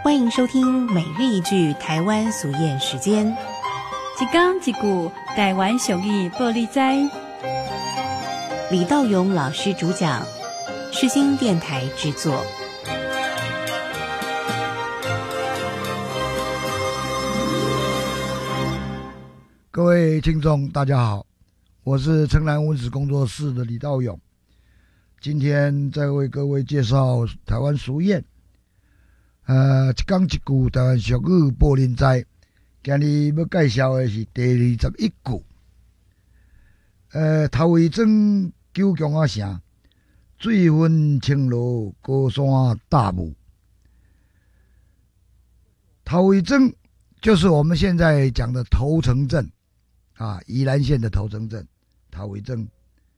欢迎收听每日一句台湾俗谚时间。 一讲一句台湾俗语报你知。 李道勇老师主讲，世新电台制作。 各位听众大家好，我是城南文史工作室的李道勇，今天再为各位介绍台湾俗谚。一讲一句台湾俗语报恁知，今日要介绍的是第21句。头位庄九江仔城，水分青罗高山大雾。头位庄就是我们现在讲的头城镇啊，宜兰县的头城镇头位庄。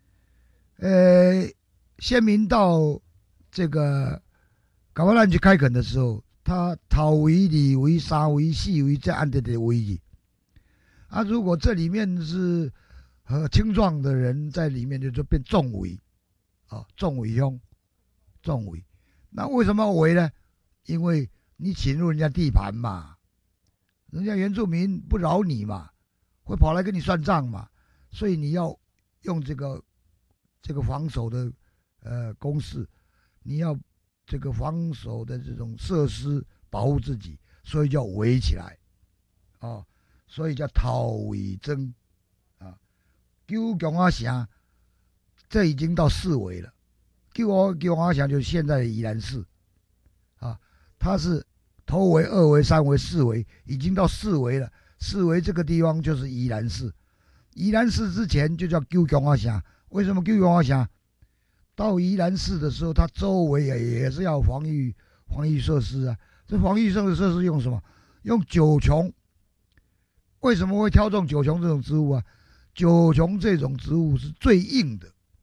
先民到这个高瓦兰去开垦的时候，他头围、二围、三围、四围，再按这个围去。啊，如果这里面是青壮的人在里面，就变重围，啊，重围乡，重围。那为什么要围呢？因为你侵入人家地盘嘛，人家原住民不饶你嘛，会跑来跟你算账嘛，所以你要用这个防守的攻势，你要这个防守的这种设施保护自己，所以叫围起来，哦，所以叫头围庄啊。九江仔城，这已经到4围了。九江仔城就是现在的宜兰市啊，它是头围、2围、3围、4围，已经到4围了。4围这个地方就是宜兰市。宜兰市之前就叫九江仔城，为什么九江仔城？到宜兰市的时候，它周围也是要防御设施啊。这防御设施用什么？用九琼。为什么会挑中九琼这种植物啊？九琼这种植物是最硬的，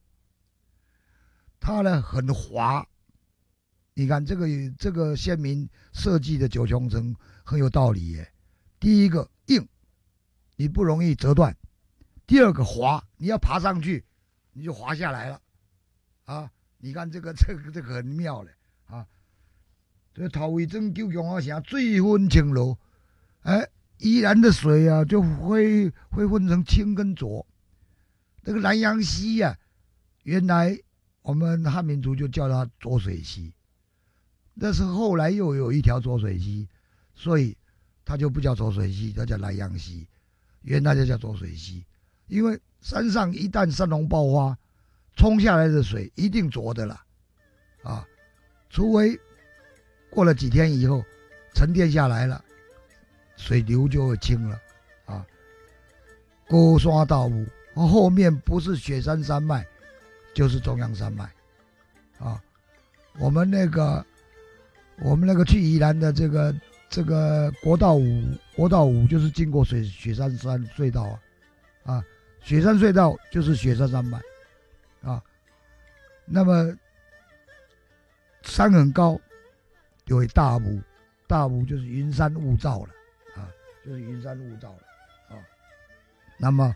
它呢很滑。你看这个先民设计的九琼城很有道理耶。第一个硬，你不容易折断；第二个滑，你要爬上去，你就滑下来了。啊，你看这个很妙嘞啊！这头位庄九江仔城水分青罗，宜兰的水啊就会分成青跟浊。这个南洋溪啊，原来我们汉民族就叫它浊水溪，但是后来又有一条浊水溪，所以它就不叫浊水溪，它叫南洋溪。原来就叫浊水溪，因为山上一旦山洪爆发，冲下来的水一定浊的啦，啊，除非过了几天以后沉淀下来了，水流就会清了啊。高山大雾，后面不是雪山山脉，就是中央山脉啊。我们那个去宜兰的这个国道5就是经过雪山隧道啊，雪山隧道就是雪山山脉。啊，那么山很高，有一大雾，大雾就是云山雾罩了啊，就是云山雾罩了啊。那么，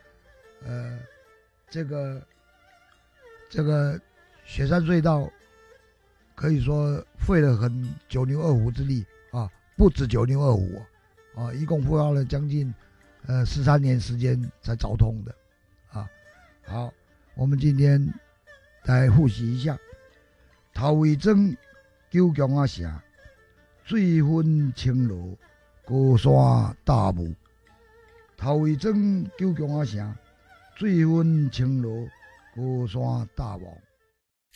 这个雪山隧道可以说费了九牛二虎之力啊，不止九牛二虎啊，一共花了将近13年时间才凿通的啊。好。我们今天来复习一下：头位庄九江仔城，水分青罗高山大雾。头位庄九江仔城，水分青罗高山大雾。